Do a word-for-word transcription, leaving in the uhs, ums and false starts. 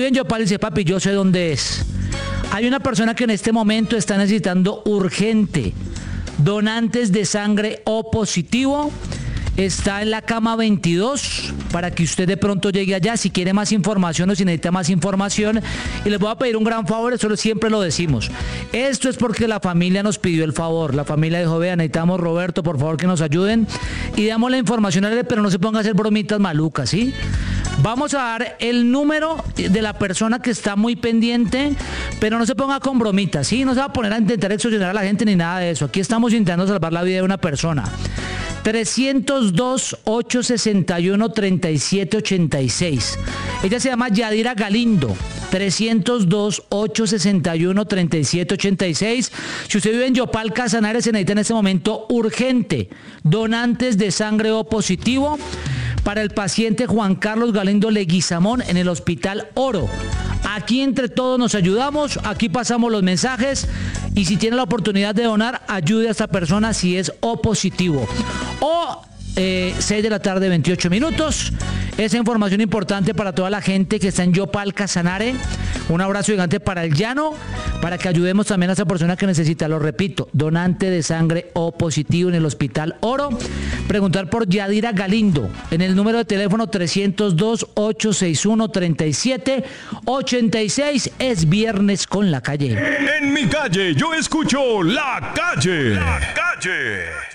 En Yopal dice, papi, yo sé dónde es. Hay una persona que en este momento está necesitando urgente donantes de sangre O positivo. Está en la cama veintidós para que usted de pronto llegue allá si quiere más información o si necesita más información. Y les voy a pedir un gran favor, eso siempre lo decimos. Esto es porque la familia nos pidió el favor. La familia dijo, vean, necesitamos Roberto, por favor que nos ayuden. Y damos la información a él, pero no se ponga a hacer bromitas malucas, ¿sí? Vamos a dar el número de la persona que está muy pendiente, pero no se ponga con bromitas, ¿sí? No se va a poner a intentar extorsionar a la gente ni nada de eso. Aquí estamos intentando salvar la vida de una persona. trescientos dos, ochocientos sesenta y uno, treinta y siete ochenta y seis. Ella se llama Yadira Galindo. trescientos dos, ochocientos sesenta y uno, treinta y siete ochenta y seis. Si usted vive en Yopal, Casanare, se necesita en este momento urgente donantes de sangre O positivo para el paciente Juan Carlos Galindo Leguizamón en el Hospital Oro. Aquí entre todos nos ayudamos, aquí pasamos los mensajes y si tiene la oportunidad de donar, ayude a esta persona si es O positivo. O eh, seis de la tarde, veintiocho minutos. Esa información importante para toda la gente que está en Yopal, Casanare. Un abrazo gigante para el llano, para que ayudemos también a esa persona que necesita, lo repito, donante de sangre O positivo en el Hospital Oro. Preguntar por Yadira Galindo en el número de teléfono trescientos dos, ochocientos sesenta y uno, treinta y siete ochenta y seis. Es viernes con La Calle. En mi calle yo escucho La Calle. La Calle.